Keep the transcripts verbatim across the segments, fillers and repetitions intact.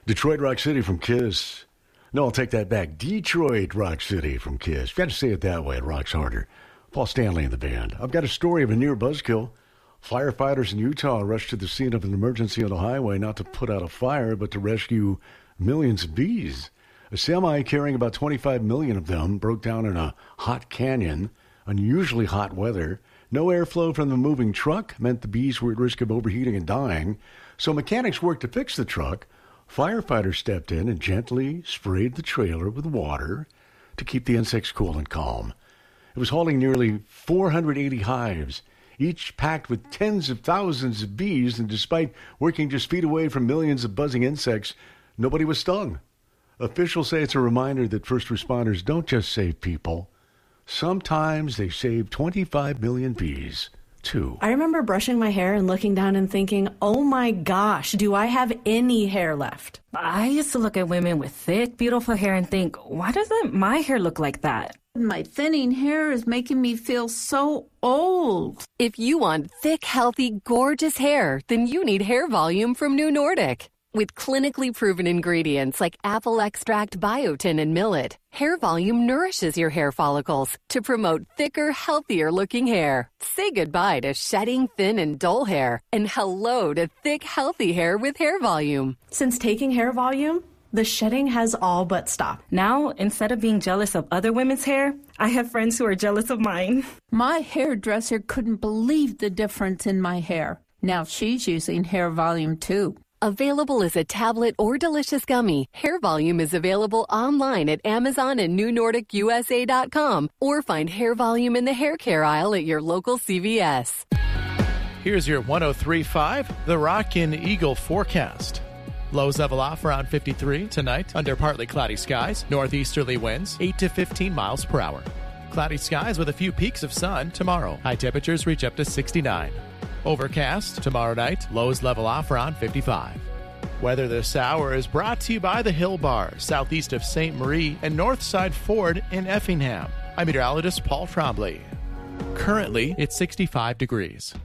Detroit Rock City from Kiss. No, I'll take that back. Detroit Rock City from Kiss. You got to say it that way. It rocks harder. Paul Stanley and the band. I've got a story of a near buzzkill. Firefighters in Utah rushed to the scene of an emergency on the highway not to put out a fire, but to rescue millions of bees. A semi carrying about twenty-five million of them broke down in a hot canyon. Unusually hot weather. No airflow from the moving truck meant the bees were at risk of overheating and dying. So mechanics worked to fix the truck. Firefighters stepped in and gently sprayed the trailer with water to keep the insects cool and calm. It was hauling nearly four hundred eighty hives, each packed with tens of thousands of bees, and despite working just feet away from millions of buzzing insects, nobody was stung. Officials say it's a reminder that first responders don't just save people. Sometimes they save twenty-five million bees, too. I remember brushing my hair and looking down and thinking, oh my gosh, do I have any hair left? I used to look at women with thick, beautiful hair and think, why doesn't my hair look like that? My thinning hair is making me feel so old. If you want thick, healthy, gorgeous hair, then you need Hair Volume from New Nordic. With clinically proven ingredients like apple extract, biotin, and millet, Hair Volume nourishes your hair follicles to promote thicker, healthier-looking hair. Say goodbye to shedding, thin, and dull hair, and hello to thick, healthy hair with Hair Volume. Since taking Hair Volume, the shedding has all but stopped. Now, instead of being jealous of other women's hair, I have friends who are jealous of mine. My hairdresser couldn't believe the difference in my hair. Now she's using Hair Volume too. Available as a tablet or delicious gummy, Hair Volume is available online at Amazon and New Nordic U S A dot com, or find Hair Volume in the hair care aisle at your local C V S. Here's your one oh three point five, The Rockin' Eagle forecast. Lows level off around fifty-three tonight under partly cloudy skies. Northeasterly winds eight to fifteen miles per hour. Cloudy skies with a few peaks of sun tomorrow. High temperatures reach up to sixty-nine. Overcast tomorrow night. Lows level off around fifty-five. Weather this hour is brought to you by the Hill Bar, southeast of Saint Marie and Northside Ford in Effingham. I'm meteorologist Paul Trombley. Currently, it's sixty-five degrees.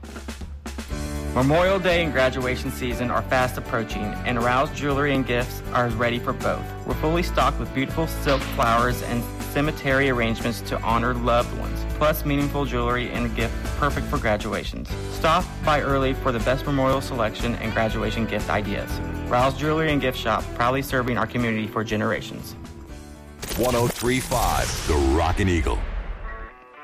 Memorial Day and graduation season are fast approaching, and Rouse Jewelry and Gifts are ready for both. We're fully stocked with beautiful silk flowers and cemetery arrangements to honor loved ones, plus meaningful jewelry and gift perfect for graduations. Stop by early for the best memorial selection and graduation gift ideas. Rouse Jewelry and Gift Shop, proudly serving our community for generations. one oh three point five, The Rockin' Eagle.